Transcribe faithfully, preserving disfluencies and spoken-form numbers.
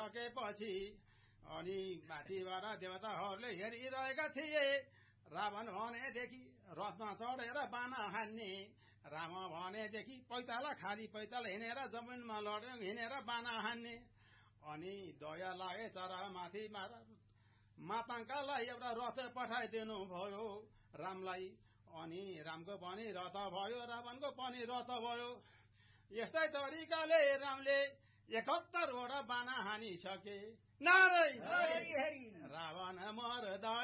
सकेपछि अनि माथिबाट देवताहरूले हेरिरहेका थिए। रावण भनेदेखि रथमा चढेर बाना हान्ने, राम भनेदेखि पैताला खाली पैताला हिँडेर जमिनमा लडेर हिँडेर बाना हान्ने। अनि दया लागे तर माथि माताङ्कालाई एउटा रथ पठाइदिनु भयो रामलाई। अनि रामको पनि रथ भयो, रावणको पनि रथ भयो। यस्तै तरिकाले रामले एकहत्तरवटा बाना हानिसके। नारायण रावण मर्दा